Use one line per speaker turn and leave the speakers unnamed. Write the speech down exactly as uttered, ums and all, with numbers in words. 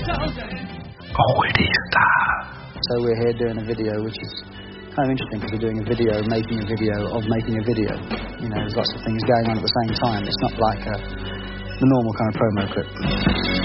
Goldie Star.
So we're here doing a video, which is kind of interesting because we're doing a video, making a video of making a video. You know, there's lots of things going on at the same time. It's not like a, the normal kind of promo clip.